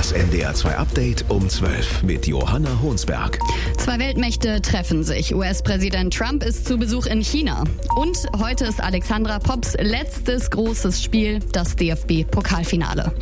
Das NDR 2 Update um 12 mit Johanna Honsberg. Zwei Weltmächte treffen sich. US-Präsident Trump ist zu Besuch in China. Und heute ist Alexandra Popps letztes großes Spiel, das DFB-Pokalfinale.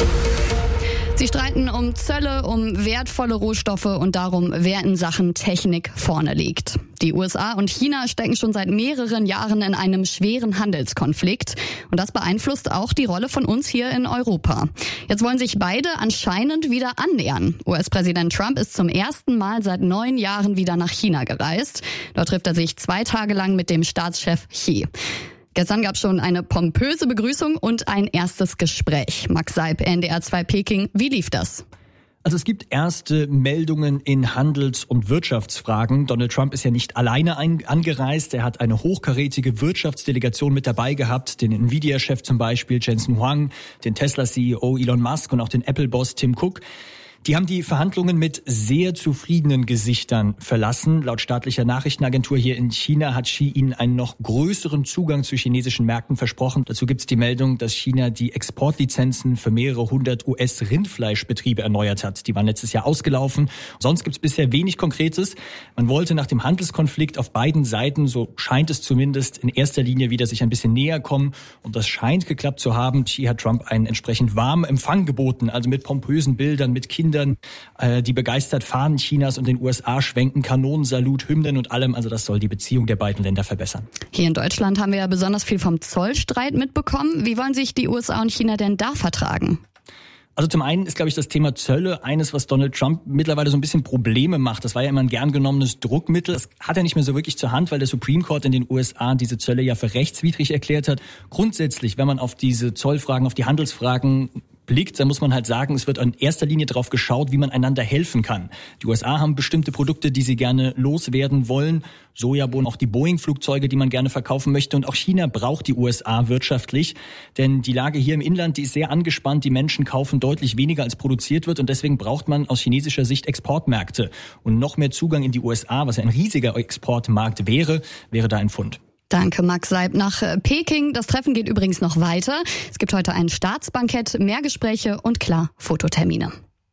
Sie streiten um Zölle, um wertvolle Rohstoffe und darum, wer in Sachen Technik vorne liegt. Die USA und China stecken schon seit mehreren Jahren in einem schweren Handelskonflikt. Und das beeinflusst auch die Rolle von uns hier in Europa. Jetzt wollen sich beide anscheinend wieder annähern. US-Präsident Trump ist zum ersten Mal seit 9 Jahren wieder nach China gereist. Dort trifft er sich 2 Tage lang mit dem Staatschef Xi. Gestern gab es schon eine pompöse Begrüßung und ein erstes Gespräch. Max Seib, NDR 2 Peking. Wie lief das? Also es gibt erste Meldungen in Handels- und Wirtschaftsfragen. Donald Trump ist ja nicht alleine angereist. Er hat eine hochkarätige Wirtschaftsdelegation mit dabei gehabt. Den Nvidia-Chef zum Beispiel, Jensen Huang, den Tesla-CEO Elon Musk und auch den Apple-Boss Tim Cook. Die haben die Verhandlungen mit sehr zufriedenen Gesichtern verlassen. Laut staatlicher Nachrichtenagentur hier in China hat Xi ihnen einen noch größeren Zugang zu chinesischen Märkten versprochen. Dazu gibt es die Meldung, dass China die Exportlizenzen für mehrere 100 US-Rindfleischbetriebe erneuert hat. Die waren letztes Jahr ausgelaufen. Sonst gibt es bisher wenig Konkretes. Man wollte nach dem Handelskonflikt auf beiden Seiten, so scheint es zumindest, in erster Linie wieder sich ein bisschen näher kommen. Und das scheint geklappt zu haben. Xi hat Trump einen entsprechend warmen Empfang geboten, also mit pompösen Bildern, mit Kindern, die begeistert Fahnen Chinas und den USA schwenken, Kanonensalut, Hymnen und allem. Also das soll die Beziehung der beiden Länder verbessern. Hier in Deutschland haben wir ja besonders viel vom Zollstreit mitbekommen. Wie wollen sich die USA und China denn da vertragen? Also zum einen ist, glaube ich, das Thema Zölle eines, was Donald Trump mittlerweile so ein bisschen Probleme macht. Das war ja immer ein gern genommenes Druckmittel. Das hat er nicht mehr so wirklich zur Hand, weil der Supreme Court in den USA diese Zölle ja für rechtswidrig erklärt hat. Grundsätzlich, wenn man auf diese Zollfragen, auf die Handelsfragen blickt, dann muss man halt sagen, es wird in erster Linie darauf geschaut, wie man einander helfen kann. Die USA haben bestimmte Produkte, die sie gerne loswerden wollen. Sojabohnen, auch die Boeing-Flugzeuge, die man gerne verkaufen möchte. Und auch China braucht die USA wirtschaftlich. Denn die Lage hier im Inland, die ist sehr angespannt. Die Menschen kaufen deutlich weniger, als produziert wird. Und deswegen braucht man aus chinesischer Sicht Exportmärkte. Und noch mehr Zugang in die USA, was ja ein riesiger Exportmarkt wäre da ein Pfund. Danke, Max Seib. Nach Peking. Das Treffen geht übrigens noch weiter. Es gibt heute ein Staatsbankett, mehr Gespräche und klar, Fototermine.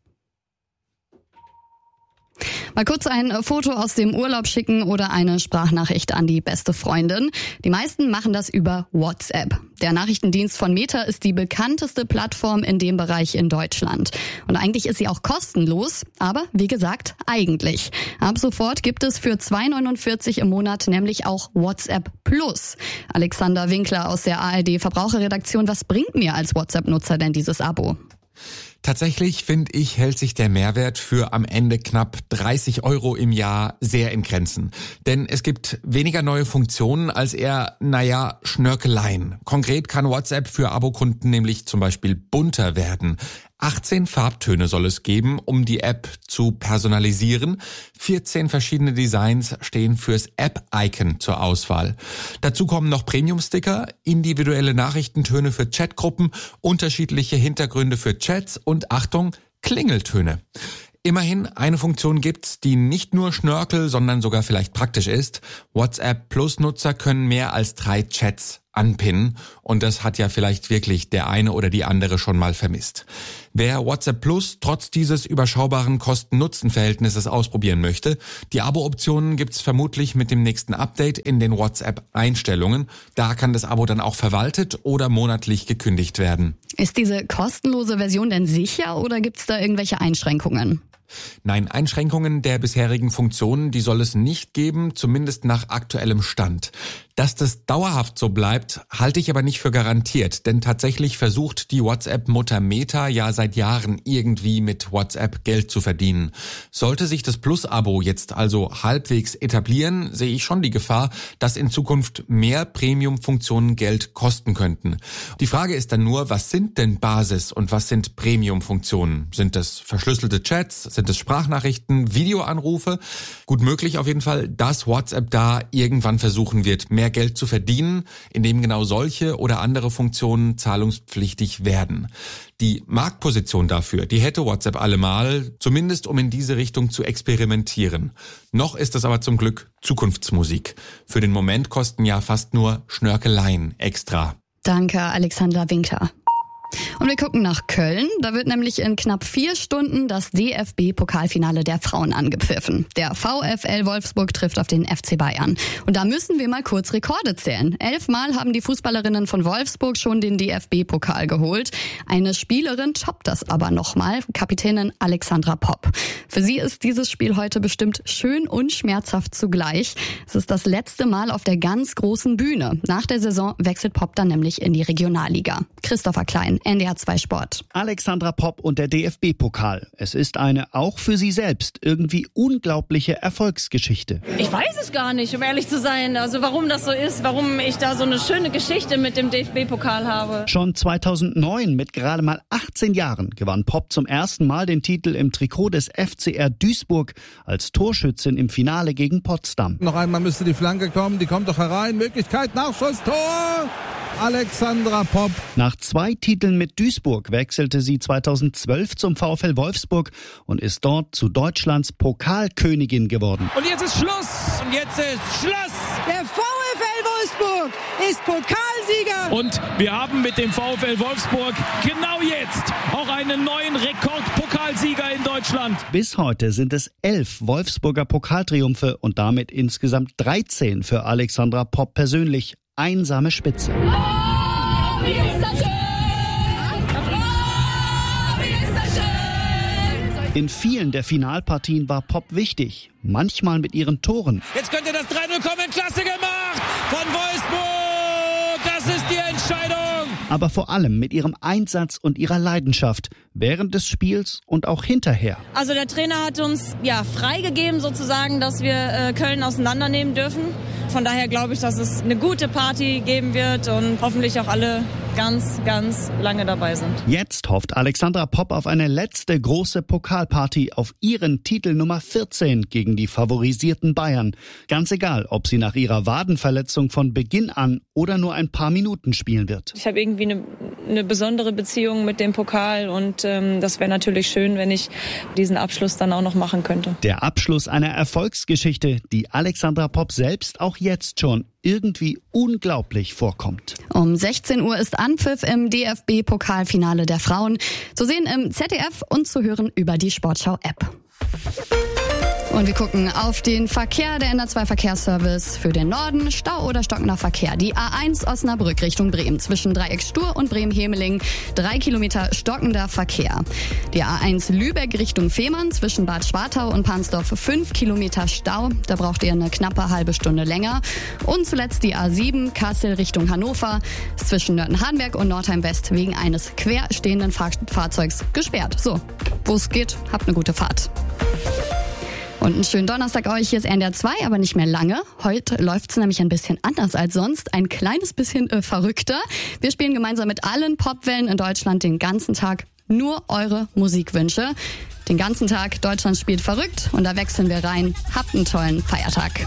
Mal kurz ein Foto aus dem Urlaub schicken oder eine Sprachnachricht an die beste Freundin. Die meisten machen das über WhatsApp. Der Nachrichtendienst von Meta ist die bekannteste Plattform in dem Bereich in Deutschland. Und eigentlich ist sie auch kostenlos, aber wie gesagt, eigentlich. Ab sofort gibt es für 2,49 im Monat nämlich auch WhatsApp Plus. Alexander Winkler aus der ARD Verbraucherredaktion, was bringt mir als WhatsApp-Nutzer denn dieses Abo? Tatsächlich, finde ich, hält sich der Mehrwert für am Ende knapp 30 € im Jahr sehr in Grenzen. Denn es gibt weniger neue Funktionen als eher, Schnörkeleien. Konkret kann WhatsApp für Abokunden nämlich zum Beispiel bunter werden. 18 Farbtöne soll es geben, um die App zu personalisieren. 14 verschiedene Designs stehen fürs App-Icon zur Auswahl. Dazu kommen noch Premium-Sticker, individuelle Nachrichtentöne für Chatgruppen, unterschiedliche Hintergründe für Chats und Achtung, Klingeltöne. Immerhin, eine Funktion gibt's, die nicht nur Schnörkel, sondern sogar vielleicht praktisch ist. WhatsApp Plus-Nutzer können mehr als 3 Chats anpinnen und das hat ja vielleicht wirklich der eine oder die andere schon mal vermisst. Wer WhatsApp Plus trotz dieses überschaubaren Kosten-Nutzen-Verhältnisses ausprobieren möchte, die Abo-Optionen gibt's vermutlich mit dem nächsten Update in den WhatsApp-Einstellungen. Da kann das Abo dann auch verwaltet oder monatlich gekündigt werden. Ist diese kostenlose Version denn sicher oder gibt's da irgendwelche Einschränkungen? Nein, Einschränkungen der bisherigen Funktionen, die soll es nicht geben, zumindest nach aktuellem Stand. Dass das dauerhaft so bleibt, halte ich aber nicht für garantiert, denn tatsächlich versucht die WhatsApp-Mutter Meta ja seit Jahren irgendwie mit WhatsApp Geld zu verdienen. Sollte sich das Plus-Abo jetzt also halbwegs etablieren, sehe ich schon die Gefahr, dass in Zukunft mehr Premium-Funktionen Geld kosten könnten. Die Frage ist dann nur, was sind denn Basis- und was sind Premium-Funktionen? Sind das verschlüsselte Chats? Sind es Sprachnachrichten, Videoanrufe? Gut möglich auf jeden Fall, dass WhatsApp da irgendwann versuchen wird, mehr Geld zu verdienen, indem genau solche oder andere Funktionen zahlungspflichtig werden. Die Marktposition dafür, die hätte WhatsApp allemal, zumindest um in diese Richtung zu experimentieren. Noch ist es aber zum Glück Zukunftsmusik. Für den Moment kosten ja fast nur Schnörkeleien extra. Danke, Alexander Winkler. Und wir gucken nach Köln. Da wird nämlich in knapp 4 Stunden das DFB-Pokalfinale der Frauen angepfiffen. Der VfL Wolfsburg trifft auf den FC Bayern. Und da müssen wir mal kurz Rekorde zählen. 11 Mal haben die Fußballerinnen von Wolfsburg schon den DFB-Pokal geholt. Eine Spielerin toppt das aber nochmal, Kapitänin Alexandra Popp. Für sie ist dieses Spiel heute bestimmt schön und schmerzhaft zugleich. Es ist das letzte Mal auf der ganz großen Bühne. Nach der Saison wechselt Popp dann nämlich in die Regionalliga. Christopher Klein, NDR 2 Sport. Alexandra Popp und der DFB-Pokal. Es ist eine, auch für sie selbst, irgendwie unglaubliche Erfolgsgeschichte. Ich weiß es gar nicht, um ehrlich zu sein. Also warum das so ist, warum ich da so eine schöne Geschichte mit dem DFB-Pokal habe. Schon 2009, mit gerade mal 18 Jahren, gewann Popp zum ersten Mal den Titel im Trikot des FCR Duisburg als Torschützin im Finale gegen Potsdam. Noch einmal müsste die Flanke kommen, die kommt doch herein. Möglichkeit, Nachschuss, Tor! Alexandra Popp. Nach 2 Titeln mit Duisburg wechselte sie 2012 zum VfL Wolfsburg und ist dort zu Deutschlands Pokalkönigin geworden. Und jetzt ist Schluss! Und jetzt ist Schluss! Der VfL Wolfsburg ist Pokalsieger! Und wir haben mit dem VfL Wolfsburg genau jetzt auch einen neuen Rekordpokalsieger in Deutschland. Bis heute sind es 11 Wolfsburger Pokaltriumphe und damit insgesamt 13 für Alexandra Popp persönlich. Einsame Spitze. Oh, wie ist das schön! Oh, wie ist das schön! In vielen der Finalpartien war Popp wichtig, manchmal mit ihren Toren. Jetzt könnte das 3-0 kommen, klasse gemacht von Wolfsburg, das ist die Entscheidung. Aber vor allem mit ihrem Einsatz und ihrer Leidenschaft während des Spiels und auch hinterher. Also der Trainer hat uns freigegeben sozusagen, dass wir Köln auseinandernehmen dürfen. Von daher glaube ich, dass es eine gute Party geben wird und hoffentlich auch alle ganz, ganz lange dabei sind. Jetzt hofft Alexandra Popp auf eine letzte große Pokalparty auf ihren Titel Nummer 14 gegen die favorisierten Bayern. Ganz egal, ob sie nach ihrer Wadenverletzung von Beginn an oder nur ein paar Minuten spielen wird. Ich habe irgendwie eine besondere Beziehung mit dem Pokal und das wäre natürlich schön, wenn ich diesen Abschluss dann auch noch machen könnte. Der Abschluss einer Erfolgsgeschichte, die Alexandra Popp selbst auch jetzt schon irgendwie unglaublich vorkommt. Um 16 Uhr ist Anpfiff im DFB-Pokalfinale der Frauen. Zu sehen im ZDF und zu hören über die Sportschau-App. Und wir gucken auf den Verkehr. Der NR2 Verkehrsservice für den Norden. Stau oder stockender Verkehr. Die A1 Osnabrück Richtung Bremen. Zwischen Dreieck Stur und Bremen-Hemeling 3 Kilometer stockender Verkehr. Die A1 Lübeck Richtung Fehmarn. Zwischen Bad Schwartau und Pansdorf 5 Kilometer Stau. Da braucht ihr eine knappe halbe Stunde länger. Und zuletzt die A7 Kassel Richtung Hannover. Ist zwischen Nörten-Hardenberg und Nordheim-West wegen eines quer stehenden Fahrzeugs gesperrt. So, wo es geht, habt eine gute Fahrt. Und einen schönen Donnerstag euch, hier ist NDR 2, aber nicht mehr lange. Heute läuft's nämlich ein bisschen anders als sonst, ein kleines bisschen verrückter. Wir spielen gemeinsam mit allen Popwellen in Deutschland den ganzen Tag nur eure Musikwünsche. Den ganzen Tag Deutschland spielt verrückt und da wechseln wir rein. Habt einen tollen Feiertag.